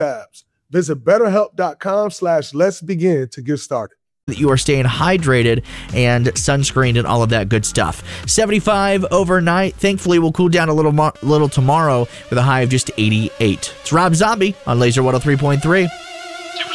tabs. Visit BetterHelp.com/Let's Begin to get started. That you are staying hydrated and sunscreened and all of that good stuff. 75 overnight. Thankfully, we'll cool down a little tomorrow with a high of just 88. It's Rob Zombie on Laser 103.3.